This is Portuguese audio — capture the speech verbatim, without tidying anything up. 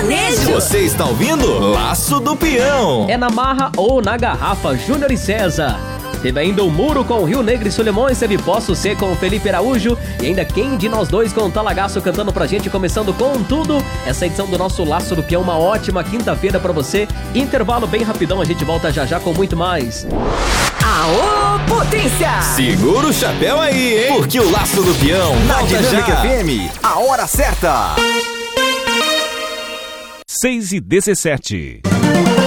sertanejo. Você está ouvindo Laço do Peão. É na marra ou na garrafa, Júnior e César. Teve ainda o Muro com o Rio Negro e Solimões, teve Posso Ser com o Felipe Araújo e ainda Quem de Nós Dois com o Talagaço cantando pra gente, começando com tudo. Essa edição do nosso Laço do Peão, uma ótima quinta-feira pra você. Intervalo bem rapidão, a gente volta já já com muito mais. Aô, potência! Segura o chapéu aí, hein? Porque o Laço do Peão na Dinâmica F M, a hora certa. seis e dezessete.